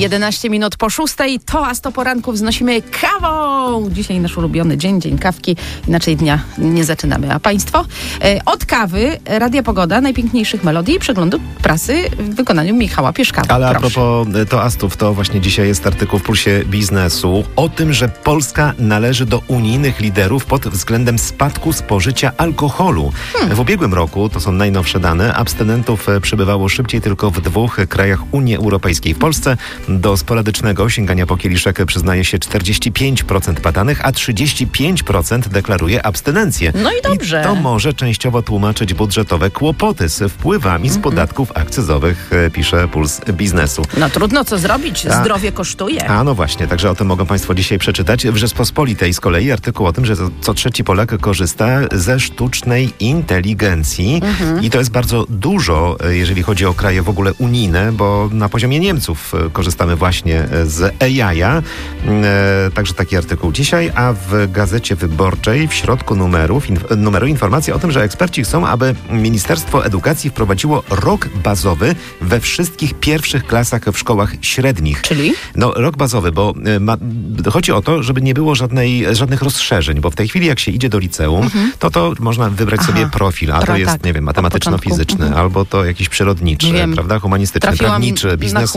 11 minut po 6:00. Toast o poranku wznosimy kawą. Dzisiaj nasz ulubiony dzień kawki. Inaczej dnia nie zaczynamy. A państwo? Od kawy, Radia Pogoda, najpiękniejszych melodii i przeglądu prasy w wykonaniu Michała Pieszkawa. Ale a propos toastów, to właśnie dzisiaj jest artykuł w Pulsie Biznesu o tym, że Polska należy do unijnych liderów pod względem spadku spożycia alkoholu. W ubiegłym roku, to są najnowsze dane, abstynentów przybywało szybciej tylko w 2 krajach Unii Europejskiej. W Polsce do sporadycznego sięgania po kieliszek przyznaje się 45% badanych, a 35% deklaruje abstynencję. No i dobrze. I to może częściowo tłumaczyć budżetowe kłopoty z wpływami z podatków akcyzowych, pisze Puls Biznesu. No trudno, co zrobić? Zdrowie kosztuje. A no właśnie, także o tym mogą państwo dzisiaj przeczytać. W Rzeczpospolitej z kolei artykuł o tym, że co trzeci Polak korzysta ze sztucznej inteligencji. I to jest bardzo dużo, jeżeli chodzi o kraje w ogóle unijne, bo na poziomie Niemców korzystamy właśnie z AI-a. Także taki artykuł dzisiaj, a w Gazecie Wyborczej w środku numeru informacja o tym, że eksperci chcą, aby Ministerstwo Edukacji wprowadziło rok bazowy we wszystkich pierwszych klasach w szkołach średnich. Czyli? No, rok bazowy, bo chodzi o to, żeby nie było żadnych rozszerzeń, bo w tej chwili jak się idzie do liceum, to można wybrać sobie profil, a to jest, nie wiem, matematyczno-fizyczny, albo to jakiś przyrodniczy, prawda, humanistyczny, prawniczy, biznesowy.